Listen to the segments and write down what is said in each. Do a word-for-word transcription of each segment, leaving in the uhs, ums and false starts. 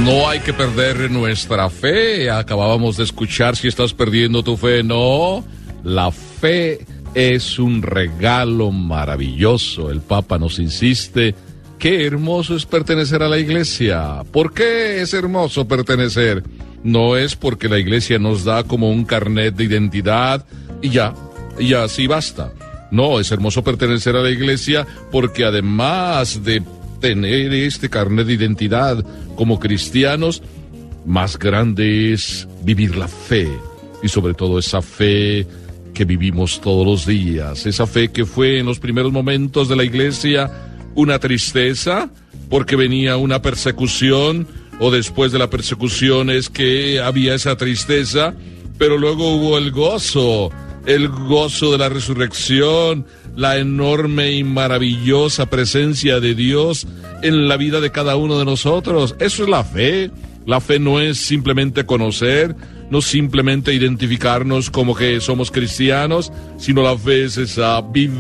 No hay que perder nuestra fe. Acabábamos de escuchar si estás perdiendo tu fe. No, la fe es un regalo maravilloso. El Papa nos insiste, qué hermoso es pertenecer a la iglesia. ¿Por qué es hermoso pertenecer? No es porque la iglesia nos da como un carnet de identidad y ya, y así basta. No, es hermoso pertenecer a la iglesia porque además de tener este carnet de identidad como cristianos, más grande es vivir la fe, y sobre todo esa fe que vivimos todos los días, esa fe que fue en los primeros momentos de la iglesia una tristeza porque venía una persecución, o después de la persecución es que había esa tristeza, pero luego hubo el gozo, el gozo de la resurrección, la enorme y maravillosa presencia de Dios en la vida de cada uno de nosotros. Eso es la fe. La fe no es simplemente conocer, no simplemente identificarnos como que somos cristianos, sino la fe es esa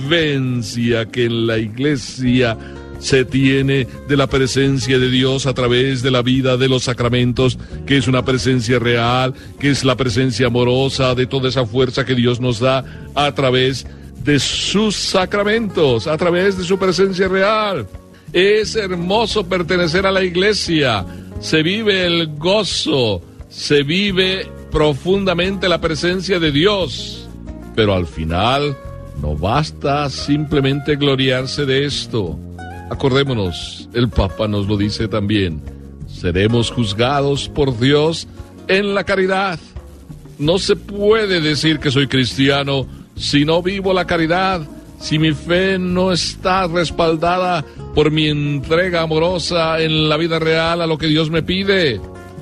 vivencia que en la iglesia se tiene de la presencia de Dios a través de la vida de los sacramentos, que es una presencia real, que es la presencia amorosa de toda esa fuerza que Dios nos da a través de sus sacramentos, a través de su presencia real. Es hermoso pertenecer a la iglesia, se vive el gozo, se vive profundamente la presencia de Dios, pero al final no basta simplemente gloriarse de esto. Acordémonos, el Papa nos lo dice también, seremos juzgados por Dios en la caridad. No se puede decir que soy cristiano si no vivo la caridad, si mi fe no está respaldada por mi entrega amorosa en la vida real a lo que Dios me pide.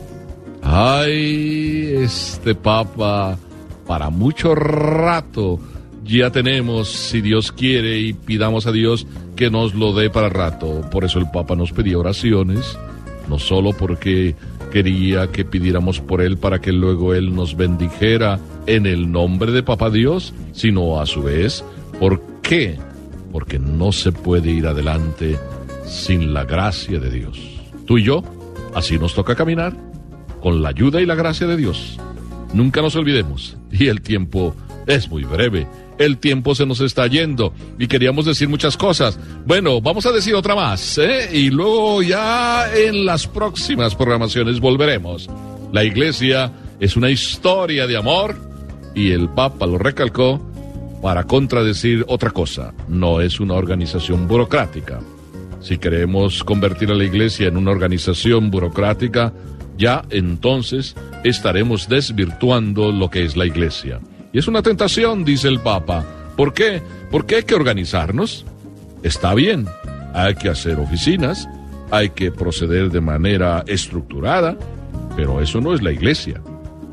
Ay, este Papa, para mucho rato ya tenemos, si Dios quiere, y pidamos a Dios que nos lo dé para rato. Por eso el Papa nos pedía oraciones, no solo porque quería que pidiéramos por él para que luego él nos bendijera en el nombre de Papá Dios, sino a su vez, ¿por qué? Porque no se puede ir adelante sin la gracia de Dios. Tú y yo, así nos toca caminar, con la ayuda y la gracia de Dios. Nunca nos olvidemos, y el tiempo es muy breve, el tiempo se nos está yendo, y queríamos decir muchas cosas. Bueno, vamos a decir otra más, ¿eh? Y luego ya en las próximas programaciones volveremos. La iglesia es una historia de amor, y el Papa lo recalcó para contradecir otra cosa, no es una organización burocrática. Si queremos convertir a la iglesia en una organización burocrática, ya entonces estaremos desvirtuando lo que es la iglesia. Y es una tentación, dice el Papa. ¿Por qué? Porque hay que organizarnos. Está bien, hay que hacer oficinas, hay que proceder de manera estructurada, pero eso no es la iglesia.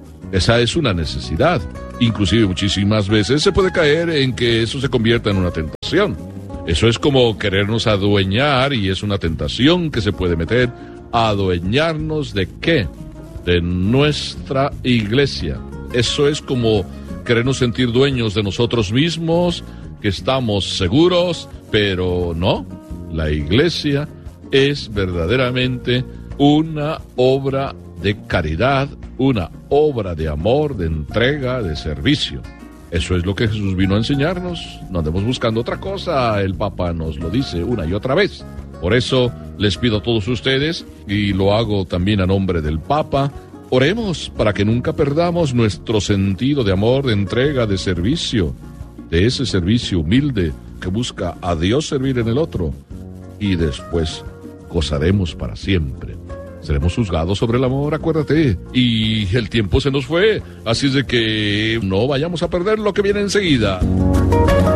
Esa es una necesidad. Inclusive muchísimas veces se puede caer en que eso se convierta en una tentación. Eso es como querernos adueñar, y es una tentación que se puede meter. ¿Adueñarnos de qué? De nuestra iglesia. Eso es como querernos sentir dueños de nosotros mismos, que estamos seguros, pero no. La iglesia es verdaderamente una obra de caridad, una obra de amor, de entrega, de servicio. Eso es lo que Jesús vino a enseñarnos. No andemos buscando otra cosa, el Papa nos lo dice una y otra vez. Por eso les pido a todos ustedes, y lo hago también a nombre del Papa, oremos para que nunca perdamos nuestro sentido de amor, de entrega, de servicio, de ese servicio humilde que busca a Dios servir en el otro, y después gozaremos para siempre. Seremos juzgados sobre el amor, acuérdate, y el tiempo se nos fue, así es de que no vayamos a perder lo que viene enseguida.